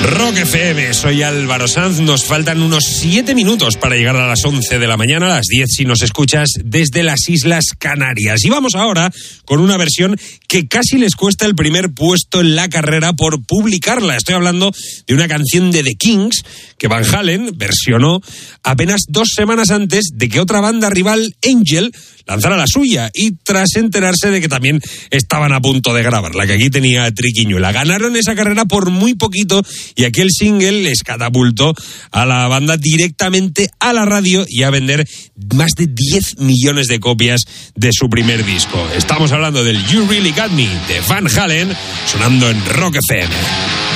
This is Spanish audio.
Rock FM, soy Álvaro Sanz. Nos faltan unos 7 minutos para llegar a las 11 de la mañana, a las 10 si nos escuchas desde las Islas Canarias. Y vamos ahora con una versión que casi les cuesta el primer puesto en la carrera por publicarla. Estoy hablando de una canción de The Kings que Van Halen versionó apenas 2 semanas antes de que otra banda rival, Angel, lanzara la suya, y tras enterarse de que también estaban a punto de grabarla, que aquí tenía triquiñuela. Ganaron esa carrera por muy poquito y aquel single les catapultó a la banda directamente a la radio y a vender más de 10 millones de copias de su primer disco. Estamos hablando del You Really Got Me de Van Halen, sonando en Rock FM.